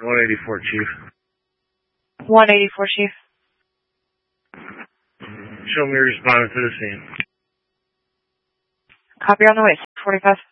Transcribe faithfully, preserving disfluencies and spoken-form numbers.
one eighty-four, Chief. one eighty-four, Chief. Show me responding to the scene. Copy on the way, six forty-five.